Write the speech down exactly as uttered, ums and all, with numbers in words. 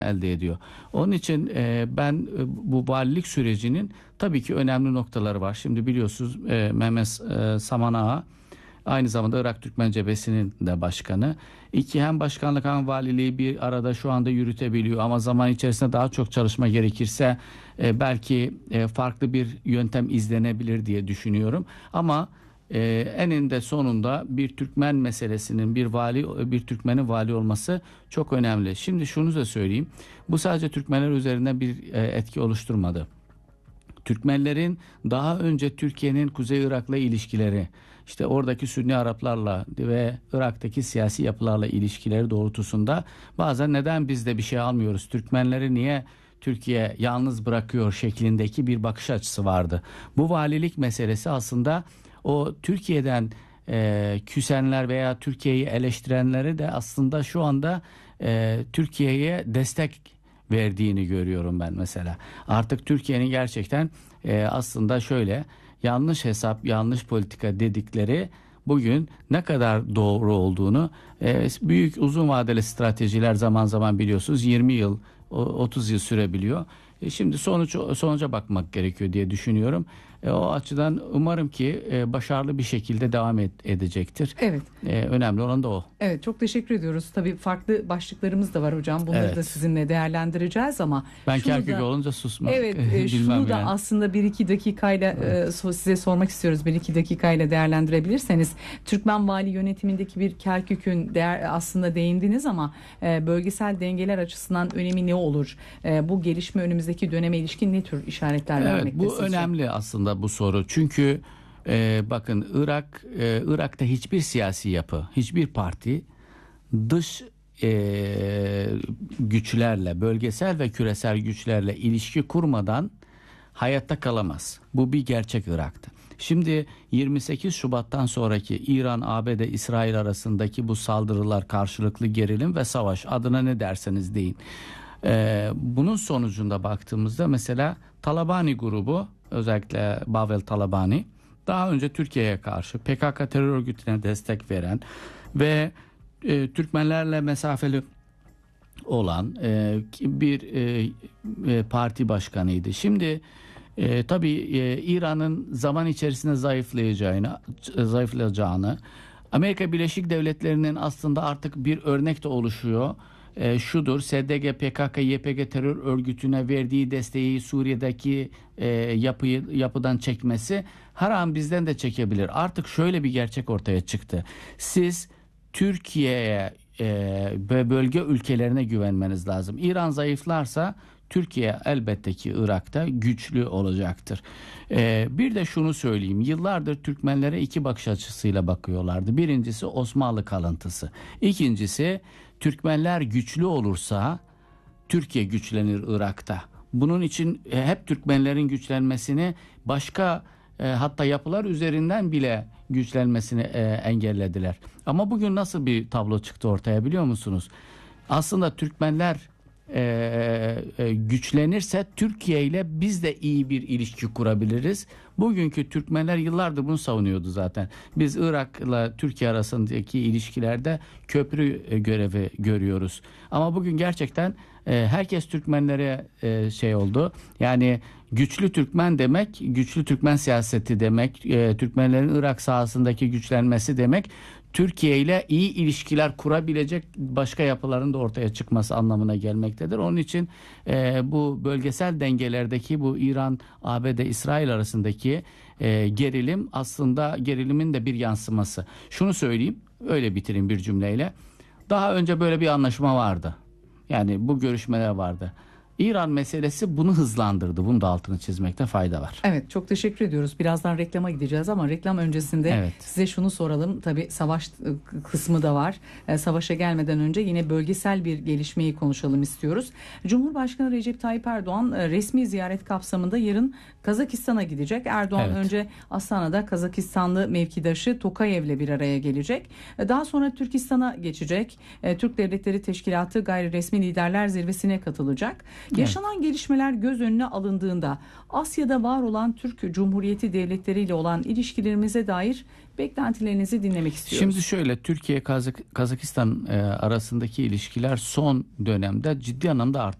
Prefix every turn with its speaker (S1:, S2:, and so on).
S1: elde ediyor. Onun için e, ben e, bu valilik sürecinin tabii ki önemli noktaları var. Şimdi biliyorsunuz e, Mehmet e, Saman Ağa aynı zamanda Irak Türkmen Cephesi'nin de başkanı. İki, hem başkanlık hem valiliği bir arada şu anda yürütebiliyor ama zaman içerisinde daha çok çalışma gerekirse e, belki e, farklı bir yöntem izlenebilir diye düşünüyorum. Ama e, eninde sonunda bir Türkmen meselesinin bir vali bir Türkmenin vali olması çok önemli. Şimdi şunu da söyleyeyim. Bu sadece Türkmenler üzerinde bir e, etki oluşturmadı. Türkmenlerin daha önce Türkiye'nin Kuzey Irak'la ilişkileri, işte oradaki Sünni Araplarla ve Irak'taki siyasi yapılarla ilişkileri doğrultusunda bazen neden biz de bir şey almıyoruz, Türkmenleri niye Türkiye yalnız bırakıyor şeklindeki bir bakış açısı vardı. Bu valilik meselesi aslında o Türkiye'den e, küsenler veya Türkiye'yi eleştirenleri de aslında şu anda e, Türkiye'ye destek verdiğini görüyorum ben mesela. Artık Türkiye'nin gerçekten e, aslında şöyle yanlış hesap, yanlış politika dedikleri bugün ne kadar doğru olduğunu e, büyük uzun vadeli stratejiler zaman zaman biliyorsunuz yirmi yıl, otuz yıl sürebiliyor. E, şimdi sonuç sonuca bakmak gerekiyor diye düşünüyorum. E, o açıdan umarım ki e, başarılı bir şekilde devam et, edecektir.
S2: Evet.
S1: E, önemli olan da o.
S2: Evet, çok teşekkür ediyoruz. Tabii farklı başlıklarımız da var hocam. Bunları
S1: Evet.
S2: da sizinle değerlendireceğiz ama
S1: Ben
S2: şunu
S1: Kerkük
S2: da,
S1: olunca susmak.
S2: Evet, e, şunu da
S1: yani.
S2: aslında bir iki dakikayla
S1: Evet.
S2: e, so- size sormak istiyoruz. Bir iki dakikayla değerlendirebilirseniz. Türkmen vali yönetimindeki bir Kerkük'ün değer, aslında değindiniz ama e, bölgesel dengeler açısından önemi ne olur? E, bu gelişme önümüzdeki döneme ilişkin ne tür işaretler
S1: Evet,
S2: vermekte
S1: bu
S2: sizce?
S1: önemli aslında bu soru. Çünkü e, bakın Irak, e, Irak'ta hiçbir siyasi yapı, hiçbir parti dış e, güçlerle, bölgesel ve küresel güçlerle ilişki kurmadan hayatta kalamaz. Bu bir gerçek Irak'ta. Şimdi yirmi sekiz Şubat'tan sonraki İran, A B D, İsrail arasındaki bu saldırılar, karşılıklı gerilim ve savaş, adına ne derseniz deyin. Ee, bunun sonucunda baktığımızda mesela Talabani grubu, özellikle Bavel Talabani daha önce Türkiye'ye karşı P K K terör örgütüne destek veren ve e, Türkmenlerle mesafeli olan e, bir e, e, parti başkanıydı. Şimdi e, tabii e, İran'ın zaman içerisinde zayıflayacağını, zayıflayacağını, Amerika Birleşik Devletleri'nin aslında artık bir örnek de oluşuyor. E, şudur, S D G, P K K, Y P G terör örgütüne verdiği desteği Suriye'deki e, yapıyı yapıdan çekmesi her an bizden de çekebilir. Artık şöyle bir gerçek ortaya çıktı. Siz Türkiye'ye e, ve bölge ülkelerine güvenmeniz lazım. İran zayıflarsa Türkiye elbette ki Irak'ta güçlü olacaktır. Ee, bir de şunu söyleyeyim. Yıllardır Türkmenlere iki bakış açısıyla bakıyorlardı. Birincisi Osmanlı kalıntısı. İkincisi Türkmenler güçlü olursa Türkiye güçlenir Irak'ta. Bunun için e, hep Türkmenlerin güçlenmesini başka e, hatta yapılar üzerinden bile güçlenmesini e, engellediler. Ama bugün nasıl bir tablo çıktı ortaya biliyor musunuz? Aslında Türkmenler Ee, e, güçlenirse Türkiye ile biz de iyi bir ilişki kurabiliriz. Bugünkü Türkmenler yıllardır bunu savunuyordu zaten. Biz Irak'la Türkiye arasındaki ilişkilerde köprü e, görevi görüyoruz. Ama bugün gerçekten e, herkes Türkmenlere e, şey oldu. Yani güçlü Türkmen demek, güçlü Türkmen siyaseti demek, e, Türkmenlerin Irak sahasındaki güçlenmesi demek, Türkiye ile iyi ilişkiler kurabilecek başka yapıların da ortaya çıkması anlamına gelmektedir. Onun için e, bu bölgesel dengelerdeki bu İran, A B D, İsrail arasındaki e, gerilim aslında gerilimin de bir yansıması. Şunu söyleyeyim, öyle bitireyim bir cümleyle. Daha önce böyle bir anlaşma vardı. Yani bu görüşmeler vardı. İran meselesi bunu hızlandırdı. Bunun da altını çizmekte fayda var.
S2: Evet, çok teşekkür ediyoruz. Birazdan reklama gideceğiz ama reklam öncesinde
S1: evet.
S2: size şunu soralım. Tabii savaş kısmı da var. E, savaşa gelmeden önce yine bölgesel bir gelişmeyi konuşalım istiyoruz. Cumhurbaşkanı Recep Tayyip Erdoğan e, resmi ziyaret kapsamında yarın Kazakistan'a gidecek. Erdoğan evet. önce Astana'da Kazakistanlı mevkidaşı Tokayev'le bir araya gelecek. E, daha sonra Türkistan'a geçecek. E, Türk Devletleri Teşkilatı Gayri Resmi Liderler Zirvesi'ne katılacak. Yaşanan evet. gelişmeler göz önüne alındığında Asya'da var olan Türk Cumhuriyeti devletleriyle olan ilişkilerimize dair beklentilerinizi dinlemek istiyoruz.
S1: Şimdi şöyle, Türkiye Kazak Kazakistan e, arasındaki ilişkiler son dönemde ciddi anlamda arttı.